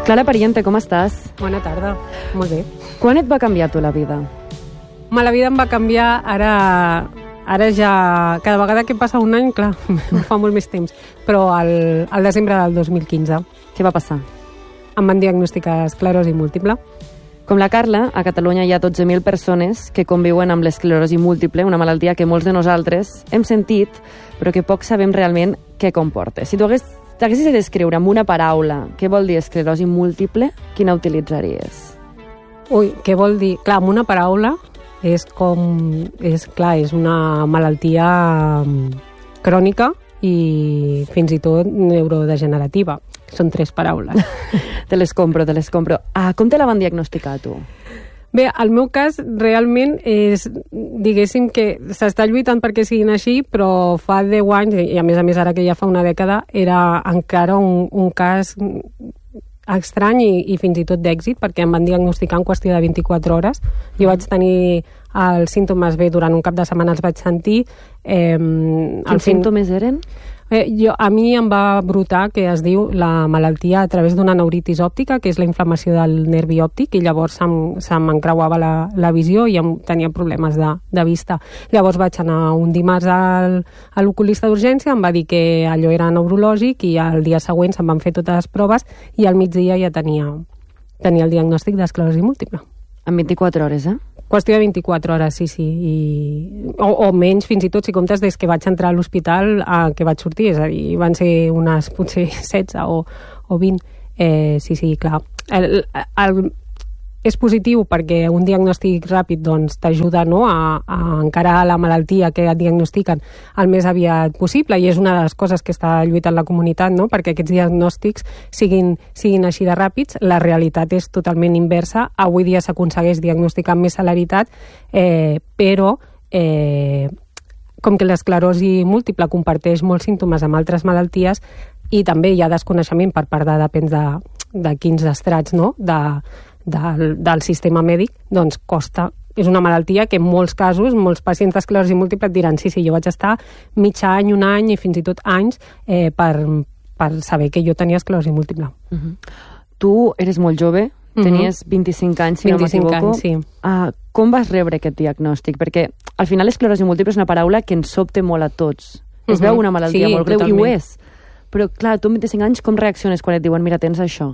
Clara Pariente, com estàs? Bona tarda, molt bé. Quan et va canviar tu la vida? La vida em va canviar ara ja... Cada vegada que passa un any, clar, fa molt més temps, però al desembre del 2015. Què va passar? Em van diagnosticar esclerosi múltiple. Com la Carla, a Catalunya hi ha 12.000 persones que conviuen amb l'esclerosi múltiple, una malaltia que molts de nosaltres hem sentit, però que poc sabem realment què comporta. Si tu t'haguessis de descriure amb una paraula què vol dir esclerosi múltiple, quina utilitzaries? Ui, què vol dir? Clar, amb una paraula és una malaltia crònica i fins i tot neurodegenerativa. Són 3 paraules. Te les compro. Com te la van diagnosticar, tu? Bé, el meu cas realment és, diguéssim que s'està lluitant perquè siguin així, però fa 10 anys, i a més ara que ja fa una dècada, era encara un cas estrany i fins i tot d'èxit, perquè em van diagnosticar en qüestió de 24 hores. Jo vaig tenir els símptomes bé, durant un cap de setmana els vaig sentir. Quins símptomes eren? A mi em va brotar, que es diu la malaltia a través d'una neuritis òptica, que és la inflamació del nervi òptic, i llavors se m'encreuava la visió i tenia problemes de vista. Llavors vaig anar un dimarts a l'oculista d'urgència, em va dir que allò era neurològic i el dia següent se'm van fer totes les proves i al migdia ja tenia el diagnòstic d'esclerosi múltiple. En 24 hores, eh? Qüestió de 24 hores, sí. O menys, fins i tot, si comptes des que vaig entrar a l'hospital que vaig sortir, és a dir, van ser unes potser 16 o 20. Sí, clar. És positiu perquè un diagnòstic ràpid doncs, t'ajuda, no, a encarar la malaltia que et diagnostiquen el més aviat possible, i és una de les coses que està lluitant la comunitat, no? Perquè aquests diagnòstics siguin així de ràpids. La realitat és totalment inversa. Avui dia s'aconsegueix diagnosticar amb més celeritat, però com que l'esclerosi múltiple comparteix molts símptomes amb altres malalties i també hi ha desconeixement per part depèn de quins estrats, no?, del sistema mèdic, doncs costa. És una malaltia que en molts casos, molts pacients d'esclerosi múltiple et diran sí, jo vaig estar mig any, un any i fins i tot anys per saber que jo tenia esclerosi múltiple. Tu eres molt jove, tenies 25 anys, si no m'equivoco. 25 anys, sí. Com vas rebre aquest diagnòstic? Perquè al final l'esclerosi múltiple és una paraula que ens sobta molt a tots. Es veu una malaltia molt greu, totalment. I ho és. Però clar, tu amb 25 anys com reacciones quan et diuen mira, tens això?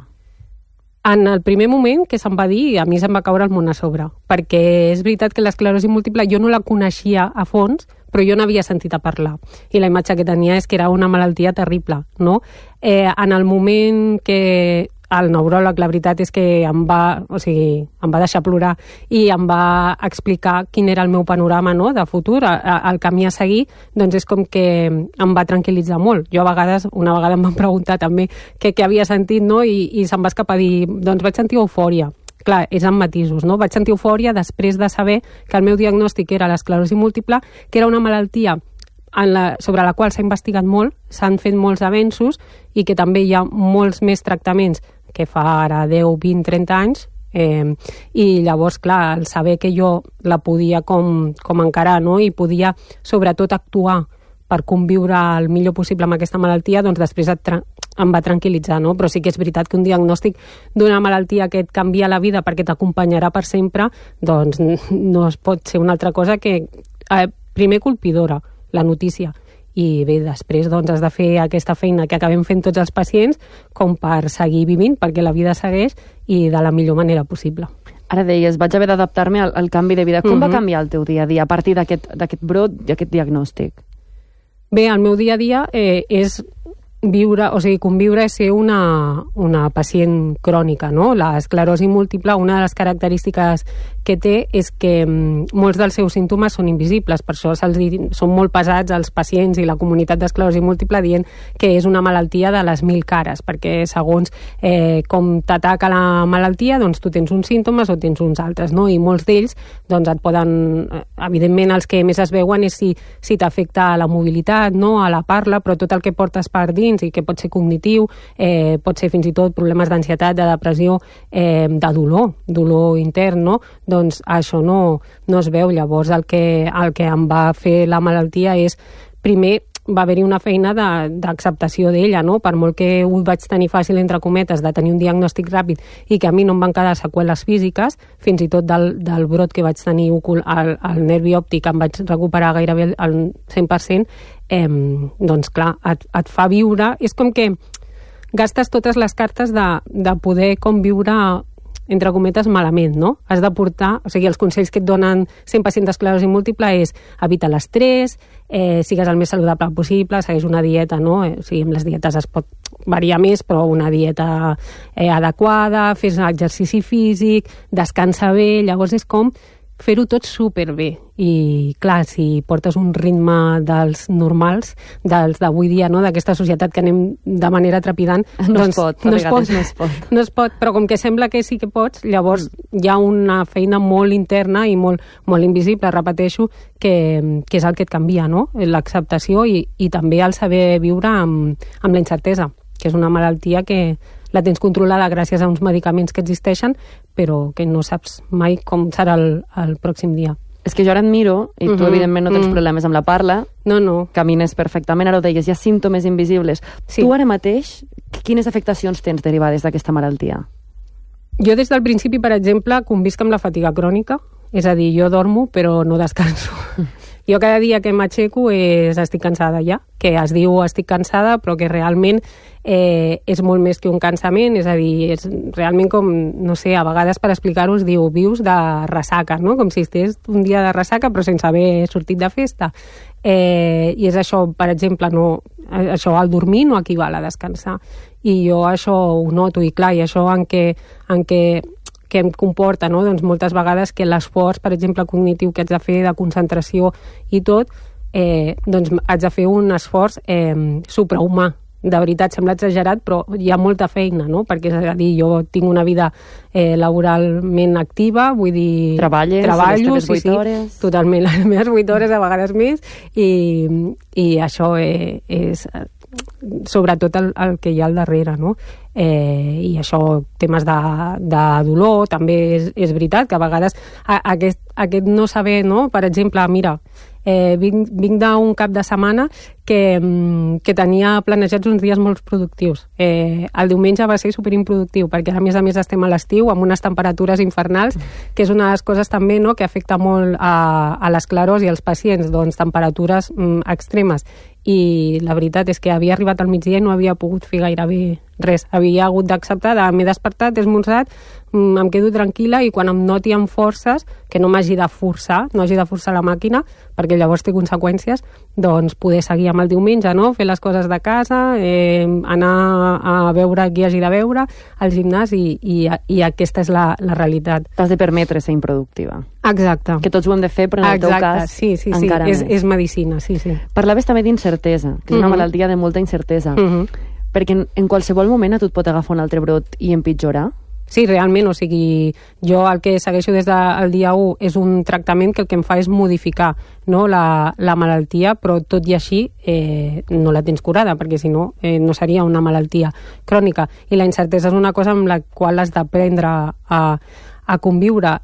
En el primer moment que se'm va dir, a mi se'm va caure el món a sobre, perquè és veritat que l'esclerosi múltiple jo no la coneixia a fons, però jo n'havia sentit a parlar. I la imatge que tenia és que era una malaltia terrible, no? En el moment que el neuròleg, la veritat és que em va deixar plorar i em va explicar quin era el meu panorama, no?, de futur, el camí a seguir, doncs és com que em va tranquil·litzar molt. Jo una vegada em van preguntar també què havia sentit, no?, i se'm va escapar a dir, doncs vaig sentir eufòria. Clar, és amb matisos, no? Vaig sentir eufòria després de saber que el meu diagnòstic era l'esclerosi múltiple, que era una malaltia sobre la qual s'ha investigat molt, s'han fet molts avenços i que també hi ha molts més tractaments que fa ara 10, 20, 30 anys, i llavors, clar, el saber que jo la podia com encarar, no?, i podia sobretot actuar per conviure el millor possible amb aquesta malaltia, doncs després em va tranquil·litzar, no? Però sí que és veritat que un diagnòstic d'una malaltia que et canvia la vida perquè t'acompanyarà per sempre, doncs no es pot ser una altra cosa que primer colpidora, la notícia, i bé, després doncs has de fer aquesta feina que acabem fent tots els pacients com per seguir vivint, perquè la vida segueix i de la millor manera possible. Ara deies, vaig haver d'adaptar-me al canvi de vida. Com va canviar el teu dia a dia a partir d'aquest brot i aquest diagnòstic? Bé, el meu dia a dia és conviure és ser una pacient crònica, no? L'esclerosi múltiple, una de les característiques que té és que molts dels seus símptomes són invisibles, per això són molt pesats els pacients i la comunitat d'esclerosi múltiple dient que és una malaltia de les 1000 cares, perquè segons com t'ataca la malaltia, doncs tu tens uns símptomes o tens uns altres, no? I molts d'ells doncs et poden, evidentment els que més es veuen és si t'afecta a la mobilitat, no? A la parla, però tot el que portes per dins i que pot ser cognitiu, pot ser fins i tot problemes d'ansietat, de depressió, de dolor intern, no? Doncs això no es veu. Llavors el que em va fer la malaltia és primer va haver-hi una feina d'acceptació d'ella, no? Per molt que ho vaig tenir fàcil, entre cometes, de tenir un diagnòstic ràpid i que a mi no em van quedar seqüeles físiques, fins i tot del brot que vaig tenir al nervi òptic em vaig recuperar gairebé al 100%, doncs clar, et fa viure... És com que gastes totes les cartes de poder conviure entre cometes, malament, no? Has de portar... O sigui, els consells que et donen 100 pacients d'esclerosi múltiple és evita l'estrès, sigues el més saludable possible, segueix una dieta, no? O sigui, amb les dietes es pot variar més, però una dieta adequada, fes exercici físic, descansa bé, llavors és com fer-ho tot superbé. I, clar, si portes un ritme dels normals, dels d'avui dia, no?, d'aquesta societat que anem de manera trepidant, no es pot, però com que sembla que sí que pots, llavors hi ha una feina molt interna i molt, molt invisible, repeteixo, que és el que et canvia, no?, l'acceptació i també el saber viure amb la incertesa, que és una malaltia que la tens controlada gràcies a uns medicaments que existeixen, però que no saps mai com serà el pròxim dia. És que jo ara et miro, i tu evidentment no tens problemes amb la parla, no. Camines perfectament, ara ho deies, hi ha símptomes invisibles. Sí. Tu ara mateix, quines afectacions tens derivades d'aquesta malaltia? Jo des del principi, per exemple, convisc amb la fatiga crònica, és a dir, jo dormo però no descanso. Jo cada dia que m'aixeco estic cansada ja, que es diu estic cansada, però que realment és molt més que un cansament, és a dir, és realment com, no sé, a vegades per explicar-ho es diu vius de ressaca, no? Com si estigués un dia de ressaca però sense haver sortit de festa. I és això, per exemple, això al dormir no equival a descansar. I jo això ho noto, i clar, i això en què em comporta, no? Doncs moltes vegades que l'esforç, per exemple, cognitiu que haig de fer, de concentració i tot, doncs haig de fer un esforç suprahumà. De veritat, sembla exagerat, però hi ha molta feina, no? Perquè, és a dir, jo tinc una vida laboralment activa, vull dir... Treballo, les teves 8 hores... Totalment, les meves 8 hores, a vegades més, i això és sobretot el que hi ha al darrere, no? I això, temes de dolor, també és veritat, que a vegades aquest no saber, no? Per exemple, mira, vinc d'un cap de setmana que tenia planejats uns dies molt productius. El diumenge va ser superimproductiu, perquè a més estem a l'estiu amb unes temperatures infernals, que és una de les coses també, no?, que afecta molt a l'esclerosi i als pacients, doncs temperatures extremes. I la veritat és que havia arribat al migdia i no havia pogut fer gairebé res. Havia hagut d'acceptar, m'he despertat, he esmorzat, em quedo tranquil·la, i quan em noti amb forces, que no m'hagi de forçar, no hagi de forçar la màquina, perquè llavors té conseqüències, doncs poder seguir amb el diumenge, no?, fer les coses de casa, anar a veure qui hagi de veure, al gimnàs, i aquesta és la realitat. T'has de permetre ser improductiva. Exacte. Que tots ho hem de fer, però en el teu cas encara més. És medicina, sí. Parlaves també d'incertesa, que és una malaltia de molta incertesa, perquè en qualsevol moment a tu et pot agafar un altre brot i empitjorar? Sí, realment, o sigui, jo el que segueixo des del dia 1 és un tractament que el que em fa és modificar, no, la malaltia, però tot i així no la tens curada, perquè si no, no seria una malaltia crònica. I la incertesa és una cosa amb la qual has d'aprendre a conviure.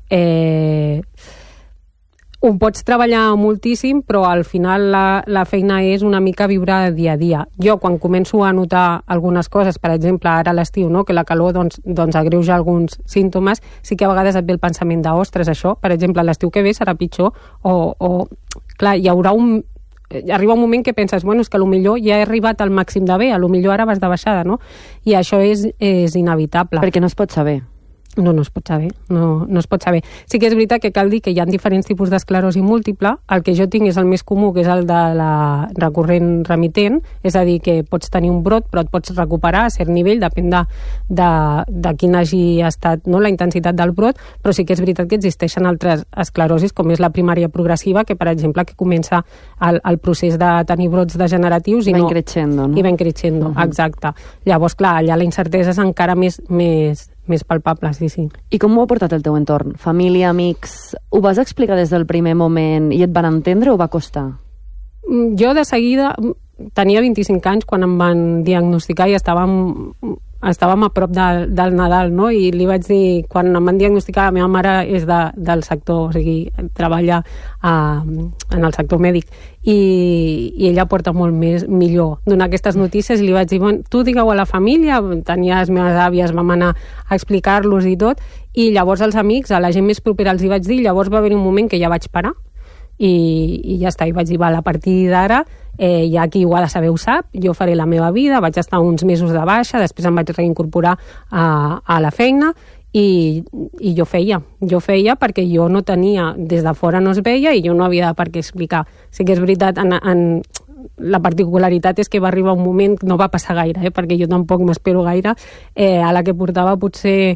Ho pots treballar moltíssim, però al final la feina és una mica viure dia a dia. Jo, quan començo a notar algunes coses, per exemple, ara a l'estiu, no?, que la calor doncs agreuja alguns símptomes, sí que a vegades et ve el pensament de, ostres, això, per exemple, l'estiu que ve serà pitjor, o clar, hi haurà arriba un moment que penses, bueno, és que potser ja he arribat al màxim de bé, potser ara vas de baixada, no? I això és inevitable. Perquè no es pot saber. No es pot saber, no es pot saber. Sí que és veritat que cal dir que hi ha diferents tipus d'esclerosi múltiple. El que jo tinc és el més comú, que és el de la recurrent remitent, és a dir, que pots tenir un brot però et pots recuperar a cert nivell, depèn de quin hagi estat, no, la intensitat del brot, però sí que és veritat que existeixen altres esclerosis, com és la primària progressiva, que per exemple que comença el procés de tenir brots degeneratius i va increixendo, no? I va increixendo, exacte. Llavors, clar, allà la incertesa és encara més palpable, sí. I com ho ha portat el teu entorn? Família, amics? Ho vas explicar des del primer moment i et van entendre o va costar? Jo de seguida tenia 25 anys quan em van diagnosticar i estava estàvem a prop del Nadal, no? I li vaig dir, quan em van diagnosticar, la meva mare és del sector, o sigui, treballa en el sector mèdic, i ella porta molt millor donar aquestes notícies, i li vaig dir, bueno, tu digueu a la família, tenia les meves àvies, vam anar a explicar-los i tot, i llavors als amics, a la gent més propera els hi vaig dir, llavors va haver un moment que ja vaig parar, i ja està, i vaig dir, val, a partir d'ara ja qui ho ha de saber ho sap, jo faré la meva vida, vaig estar uns mesos de baixa, després em vaig reincorporar a la feina, i jo feia perquè jo no tenia, des de fora no es veia i jo no havia de per què explicar. Sí que és veritat, la particularitat és que va arribar un moment, no va passar gaire, perquè jo tampoc m'espero gaire, a la que portava potser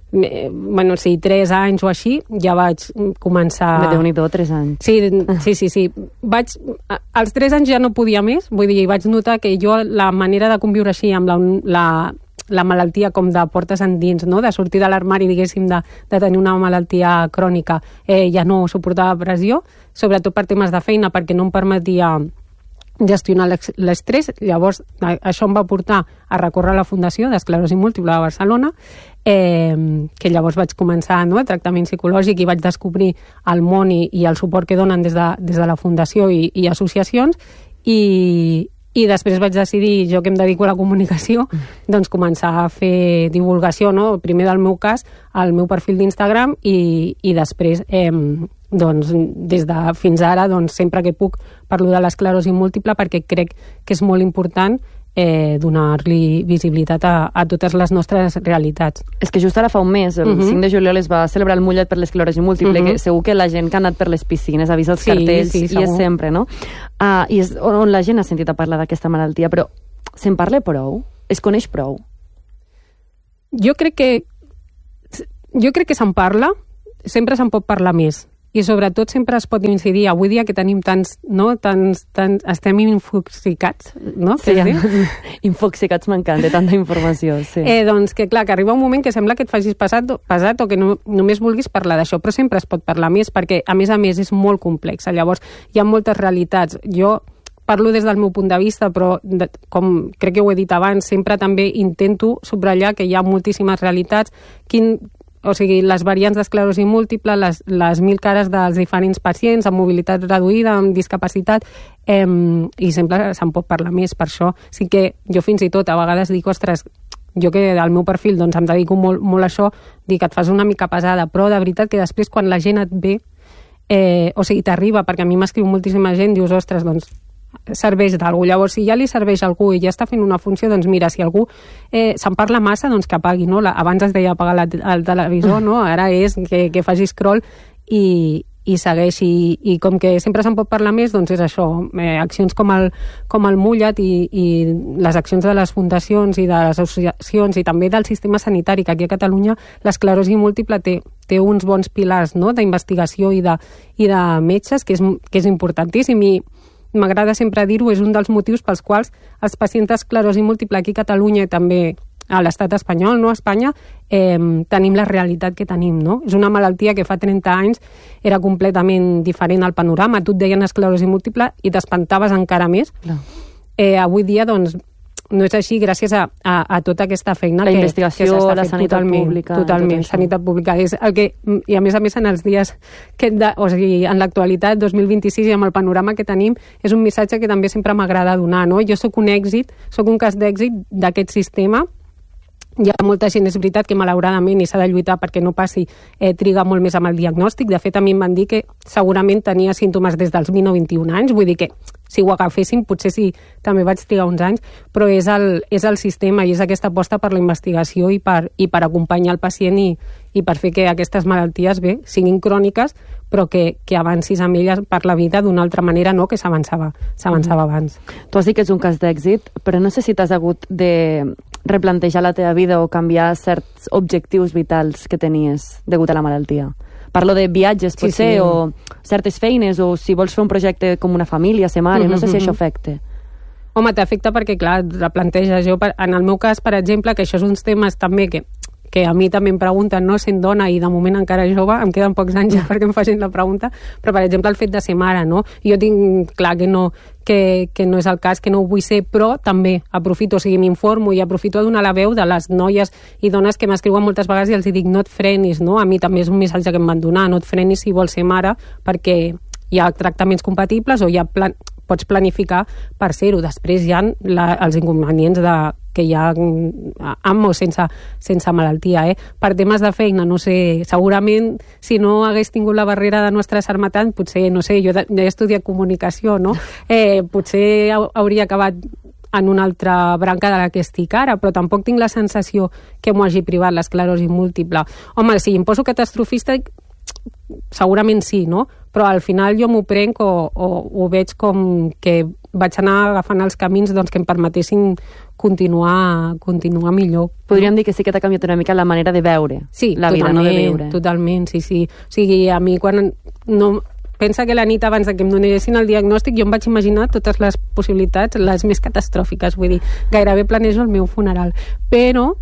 3 anys o així, ja vaig començar... Déu-n'hi-do, 3 anys. Sí. Als 3 anys ja no podia més, vull dir, vaig notar que jo la manera de conviure així amb la malaltia com de portes endins, no? De sortir de l'armari, diguéssim, de tenir una malaltia crònica, ja no suportava pressió, sobretot per temes de feina, perquè no em permetia gestionar l'estrès. Llavors això em va portar a recórrer a la Fundació d'Esclerosi Múltiple de Barcelona, que llavors vaig començar el tractament psicològic i vaig descobrir el món i el suport que donen des de la Fundació i associacions, i després vaig decidir, jo que em dedico a la comunicació, doncs començar a fer divulgació, no? Primer del meu cas, al meu perfil d'Instagram, i després doncs, des de fins ara, doncs, sempre que puc parlo de l'esclerosi múltiple, perquè crec que és molt important donar-li visibilitat a totes les nostres realitats. És que just ara fa un mes, el 5 de juliol, es va celebrar el Mollet per l'esclerosi múltiple, que segur que la gent que ha anat per les piscines ha vist els cartells, i és sempre, no? I és on la gent ha sentit a parlar d'aquesta malaltia, però se'n parla prou? Es coneix prou? Jo crec que se'n parla, sempre se'n pot parlar més. I sobretot sempre es pot incidir, avui dia que tenim tants estem infoxicats, no? Sí, infoxicats m'encanta, tanta informació, sí. Doncs que clar, que arriba un moment que sembla que et facis pesat o que només vulguis parlar d'això, però sempre es pot parlar més, perquè a més és molt complex. Llavors, hi ha moltes realitats. Jo parlo des del meu punt de vista, però com crec que ho he dit abans, sempre també intento subratllar que hi ha moltíssimes realitats, o sigui, les variants d'esclerosi múltiple, les 1000 cares dels diferents pacients amb mobilitat reduïda, amb discapacitat, i sempre se'n pot parlar més. Per això sí que jo fins i tot a vegades dic, ostres, jo que al meu perfil doncs, em dedico molt a això, dic, et fas una mica pesada, però de veritat que després quan la gent et ve, o sigui, t'arriba, perquè a mi m'escriu moltíssima gent, dius, ostres, doncs serveix d'algú. Llavors, si ja li serveix a algú i ja està fent una funció, doncs mira, si algú se'n parla massa, doncs que apagui, no? Abans es deia apagar el televisor, no? Ara és que faci scroll i segueixi. I com que sempre se'n pot parlar més, doncs és això. Accions com el Mullet i les accions de les fundacions i de les associacions i també del sistema sanitari, que aquí a Catalunya l'esclerosi múltiple té uns bons pilars, no? D'investigació i de metges, que és importantíssim, i m'agrada sempre dir-ho, és un dels motius pels quals els pacients d'esclerosi múltiple aquí a Catalunya i també a l'estat espanyol, no a Espanya, tenim la realitat que tenim, no? És una malaltia que fa 30 anys era completament diferent al panorama. Tu et deien esclerosi múltiple i t'espantaves encara més. Avui dia, doncs, no és així gràcies a tota aquesta feina la investigació, la sanitat pública. Totalment, sanitat pública. És el que, i a més en els dies o sigui, en l'actualitat, 2026, i amb el panorama que tenim, és un missatge que també sempre m'agrada donar, no? Jo sóc un cas d'èxit d'aquest sistema. Hi ha molta gent, és veritat que malauradament, i s'ha de lluitar perquè no passi, triga molt més amb el diagnòstic. De fet, a mi em van dir que segurament tenia símptomes des dels 20 o 21 anys, vull dir que si ho agaféssim, potser sí, també vaig trigar uns anys, però és el sistema i és aquesta aposta per la investigació i per acompanyar el pacient i per fer que aquestes malalties siguin cròniques, però que avancis amb elles per la vida d'una altra manera, no que s'avançava abans. Tu has dit que és un cas d'èxit, però no sé si t'has hagut de replantejar la teva vida o canviar certs objectius vitals que tenies degut a la malaltia. Parlo de viatges, potser, o certes feines, o si vols fer un projecte com una família, ser mare, no sé si això afecta. Home, t'afecta perquè, clar, replanteges. Jo, en el meu cas, per exemple, que això és uns temes també que que a mi també em pregunten, no, sent dona i de moment encara jove, em queden pocs anys perquè em facin la pregunta, però per exemple el fet de ser mare, no? Jo tinc clar que no és el cas, que no ho vull ser, però també aprofito, o sigui, m'informo i aprofito a donar la veu de les noies i dones que m'escriuen moltes vegades i els dic, no et frenis, no? A mi també és un missatge que em van donar, no et frenis si vols ser mare, perquè hi ha tractaments compatibles o pots planificar per ser-ho. Després hi ha els inconvenients que hi ha amb o sense malaltia. Per temes de feina, no sé, segurament si no hagués tingut la barrera de no estressar-me tant, potser, no sé, jo he estudiat comunicació, no? Potser hauria acabat en una altra branca de la que estic ara, però tampoc tinc la sensació que m'ho hagi privat l'esclerosi múltiple. Home, si em poso catastrofista, segurament sí, no? Però al final jo m'ho prenc o ho veig com que vaig anar agafant els camins doncs, que em permetessin continuar millor. Podríem dir que sí que t'ha canviat una mica la manera de veure la vida, no de viure. Totalment, sí. O sigui, a mi quan pensa que la nit abans que em donessin el diagnòstic jo em vaig imaginar totes les possibilitats, les més catastròfiques, vull dir, gairebé planejo el meu funeral. Però,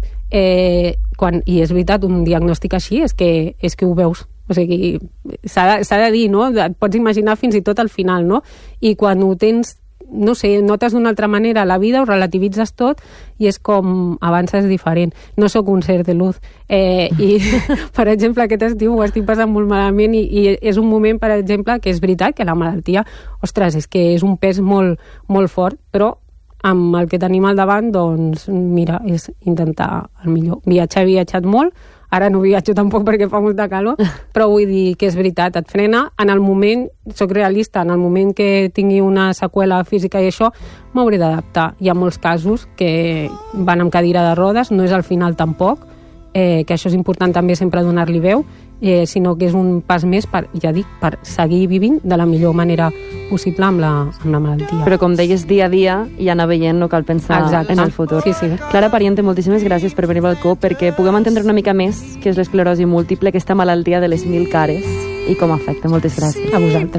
i és veritat, un diagnòstic així és que ho veus. O sigui, s'ha de dir, no? Et pots imaginar fins i tot al final, no? I quan ho tens, no sé, notes d'una altra manera la vida, ho relativitzes tot i és com avances diferent. No sóc un ser de luz. I, per exemple, aquest estiu ho estic passant molt malament i és un moment, per exemple, que és veritat que la malaltia, ostres, és que és un pes molt, molt fort, però amb el que tenim al davant, doncs, mira, és intentar el millor. He viatjat molt, ara no viatjo tampoc perquè fa molta calor, però vull dir que és veritat, et frena. En el moment, soc realista, en el moment que tingui una seqüela física i això, m'hauré d'adaptar. Hi ha molts casos que van amb cadira de rodes, no és al final tampoc, que això és important també sempre donar-li veu, sinó que és un pas més per seguir vivint de la millor manera possible amb la malaltia. Però com deies, dia a dia i anar veient, no cal pensar en el futur. Sí. Clara Pariente, moltíssimes gràcies per venir al Balcó, perquè puguem entendre una mica més què és l'esclerosi múltiple, aquesta malaltia de les 1000 cares i com afecta. Moltes gràcies. A vosaltres.